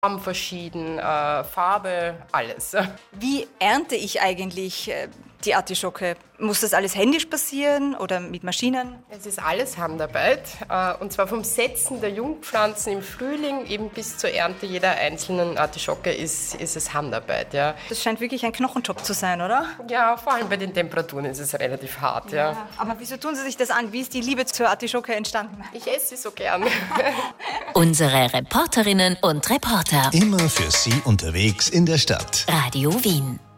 Form verschieden, Farbe, alles. Wie ernte ich eigentlich die Artischocke? Muss das alles händisch passieren oder mit Maschinen? Es ist alles Handarbeit, und zwar vom Setzen der Jungpflanzen im Frühling eben bis zur Ernte jeder einzelnen Artischocke ist es Handarbeit. Ja. Das scheint wirklich ein Knochenjob zu sein, oder? Ja, vor allem bei den Temperaturen ist es relativ hart. Ja. Aber wieso tun Sie sich das an? Wie ist die Liebe zur Artischocke entstanden? Ich esse sie so gern. Unsere Reporterinnen und Reporter. Immer für Sie unterwegs in der Stadt. Radio Wien.